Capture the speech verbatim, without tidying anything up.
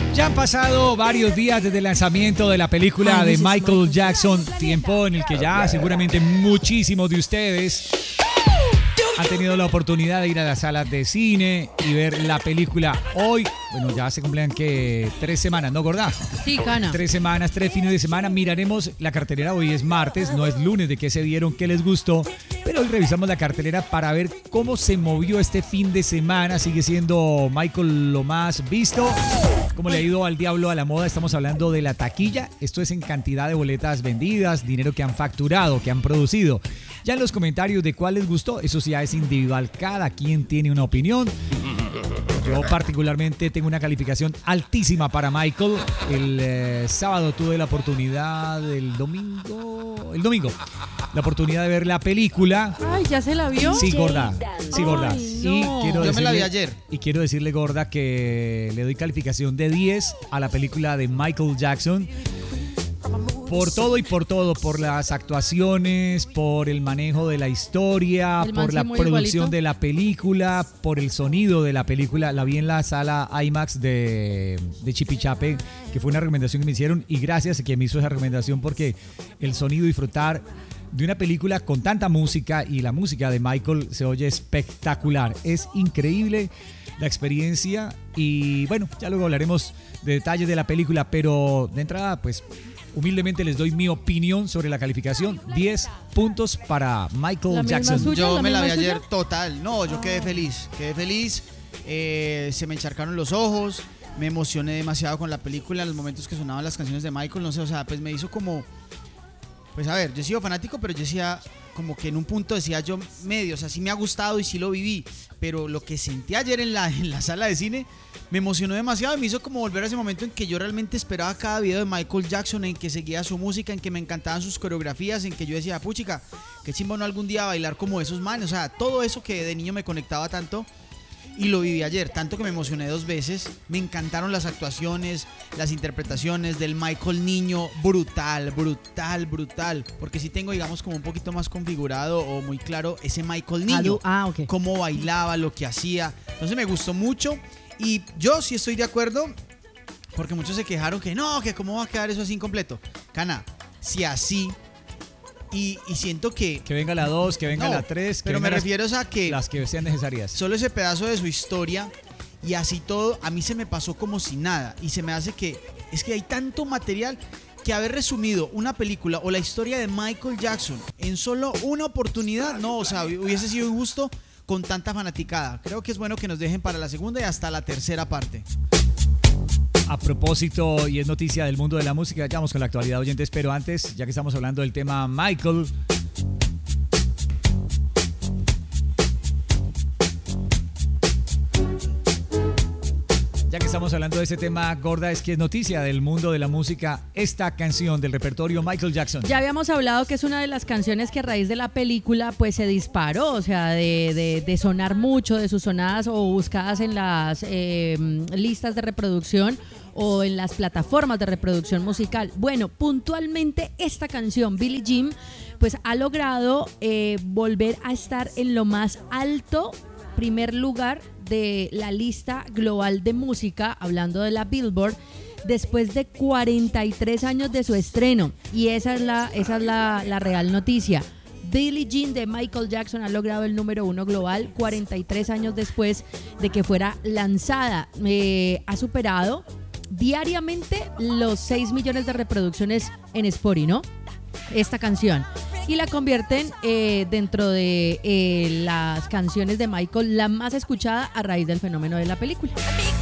Ya han pasado varios días desde el lanzamiento de la película de Michael Jackson, tiempo en el que ya seguramente muchísimos de ustedes han tenido la oportunidad de ir a las salas de cine y ver la película. Hoy, bueno, ya se cumplen que tres semanas, ¿no, gorda? Sí, Cana. Tres semanas, tres fines de semana. Miraremos la cartelera. Hoy es martes, no es lunes, de qué se vieron, qué les gustó. Pero hoy revisamos la cartelera para ver cómo se movió este fin de semana. Sigue siendo Michael lo más visto. ¿Cómo le ha ido al diablo a la moda? Estamos hablando de la taquilla. Esto es en cantidad de boletas vendidas, dinero que han facturado, que han producido. Ya en los comentarios de cuál les gustó, eso sí ya es individual. Cada quien tiene una opinión. Yo particularmente tengo una calificación altísima para Michael. El eh, sábado tuve la oportunidad, el domingo, el domingo, la oportunidad de ver la película. Ay, ¿ya se la vio? Sí, gorda. Sí, gorda. Ay, Y no. quiero Yo decirle, me la vi ayer. Y quiero decirle, gorda, que le doy calificación de diez a la película de Michael Jackson. Por todo y por todo, por las actuaciones, por el manejo de la historia, El man por sí la muy producción igualito. de la película, por el sonido de la película. La vi en la sala IMAX de, de Chipichape, que fue una recomendación que me hicieron, y gracias a quien me hizo esa recomendación, porque el sonido, disfrutar de una película con tanta música, y la música de Michael se oye espectacular. Es increíble la experiencia y bueno, ya luego hablaremos de detalles de la película, pero de entrada, pues humildemente les doy mi opinión sobre la calificación. diez puntos para Michael ¿La misma Jackson. suya? Yo ¿La me la vi misma ayer suya? total. No, yo quedé feliz. Quedé feliz. Eh, se me encharcaron los ojos. Me emocioné demasiado con la película. En los momentos que sonaban las canciones de Michael, no sé, o sea, pues me hizo como... Pues a ver, yo he sido fanático, pero yo decía, como que en un punto decía yo medio, o sea, sí me ha gustado y sí lo viví, pero lo que sentí ayer en la, en la sala de cine me emocionó demasiado y me hizo como volver a ese momento en que yo realmente esperaba cada video de Michael Jackson, en que seguía su música, en que me encantaban sus coreografías, en que yo decía, puchica, qué chimbo no algún día bailar como esos manes, o sea, todo eso que de niño me conectaba tanto. Y lo viví ayer, tanto que me emocioné dos veces. Me encantaron las actuaciones, las interpretaciones del Michael niño. Brutal, brutal, brutal. Porque sí tengo, digamos, como un poquito más configurado o muy claro ese Michael niño. Ah, ok. Cómo bailaba, lo que hacía. Entonces me gustó mucho. Y yo sí estoy de acuerdo, porque muchos se quejaron que no, que cómo va a quedar eso así incompleto. Cana, si así... Y, y siento que... Que venga la dos, que venga No, la tres, que pero me vengan las- refiero es a que... las que sean necesarias. Solo ese pedazo de su historia y así todo, a mí se me pasó como si nada. Y se me hace que es que hay tanto material que haber resumido una película o la historia de Michael Jackson en solo una oportunidad, no, o sea, hubiese sido injusto con tanta fanaticada. Creo que es bueno que nos dejen para la segunda y hasta la tercera parte. A propósito, y es noticia del mundo de la música, ya vamos con la actualidad, oyentes, pero antes, ya que estamos hablando del tema Michael, ya que estamos hablando de ese tema, gorda, es que es noticia del mundo de la música esta canción del repertorio Michael Jackson. Ya habíamos hablado que es una de las canciones que a raíz de la película pues se disparó, o sea, de, de, de sonar mucho, de sus sonadas o buscadas en las eh, listas de reproducción o en las plataformas de reproducción musical. Bueno, puntualmente esta canción, Billie Jean, pues ha logrado eh, volver a estar en lo más alto, primer lugar de la lista global de música, hablando de la Billboard, después de cuarenta y tres años de su estreno. Y esa es la, esa es la, la real noticia. Billie Jean de Michael Jackson ha logrado el número uno global cuarenta y tres años después de que fuera lanzada. Eh, ha superado diariamente los seis millones de reproducciones en Spotify, ¿no? Esta canción. Y la convierten eh, dentro de eh, las canciones de Michael la más escuchada a raíz del fenómeno de la película.